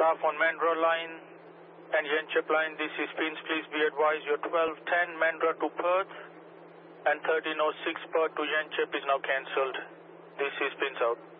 staff on Mandra line and Yanchep line, this is Pins. Please be advised your 1210 Mandra to Perth and 1306 Perth to Yanchep is now cancelled. This is Pins out.